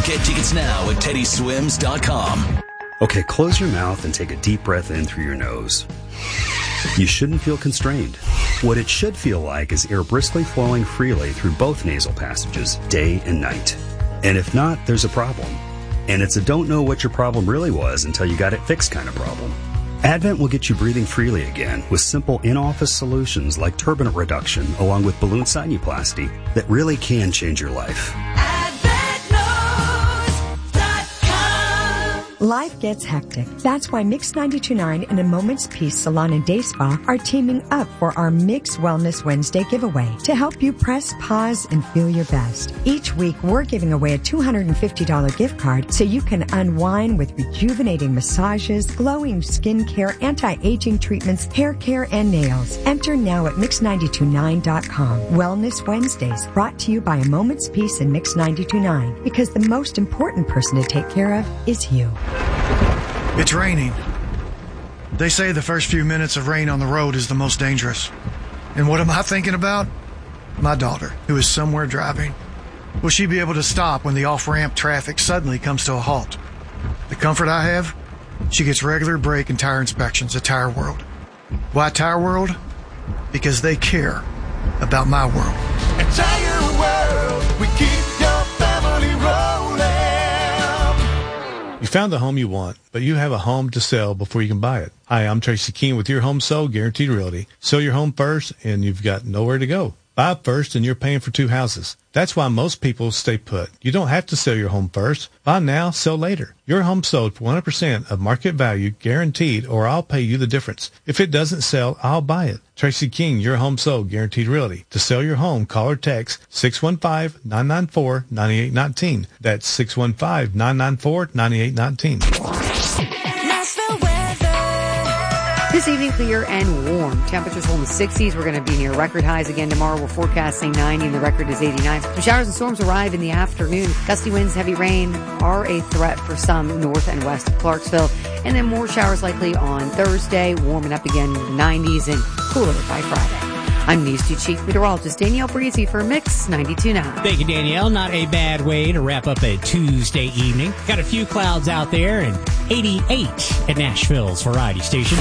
Get tickets now at teddyswims.com. Okay, close your mouth and take a deep breath in through your nose. You shouldn't feel constrained. What it should feel like is air briskly flowing freely through both nasal passages, day and night. And if not, there's a problem. And it's a don't know what your problem really was until you got it fixed kind of problem. Advent will get you breathing freely again with simple in-office solutions like turbinate reduction along with balloon sinuplasty that really can change your life. Life gets hectic. That's why Mix 92.9 and A Moment's Peace Salon and Day Spa are teaming up for our Mix Wellness Wednesday giveaway to help you press pause and feel your best. Each week, we're giving away a $250 gift card so you can unwind with rejuvenating massages, glowing skincare, anti-aging treatments, hair care, and nails. Enter now at Mix929.com. Wellness Wednesdays brought to you by A Moment's Peace and Mix 92.9 because the most important person to take care of is you. It's raining. They say the first few minutes of rain on the road is the most dangerous. And what am I thinking about? My daughter, who is somewhere driving. Will she be able to stop when the off-ramp traffic suddenly comes to a halt? The comfort I have? She gets regular brake and tire inspections at Tire World. Why Tire World? Because they care about my world. At Tire World, we keep your family rolling. You found the home you want, but you have a home to sell before you can buy it. Hi, I'm Tracy Keene with Your Home Sold Guaranteed Realty. Sell your home first, and you've got nowhere to go. Buy first, and you're paying for two houses. That's why most people stay put. You don't have to sell your home first. Buy now, sell later. Your home sold for 100% of market value, guaranteed, or I'll pay you the difference. If it doesn't sell, I'll buy it. Tracy King, Your Home Sold Guaranteed Realty. To sell your home, call or text 615-994-9819. That's 615-994-9819. This evening, clear and warm. Temperatures will in the 60s. We're going to be near record highs again tomorrow. We're forecasting 90 and the record is 89. Some showers and storms arrive in the afternoon. Gusty winds, heavy rain are a threat for some north and west of Clarksville. And then more showers likely on Thursday, warming up again in the 90s and cooler by Friday. I'm News 2 Chief Meteorologist Danielle Breezy for Mix 92.9. Thank you, Danielle. Not a bad way to wrap up a Tuesday evening. Got a few clouds out there and 88 at Nashville's Variety Station.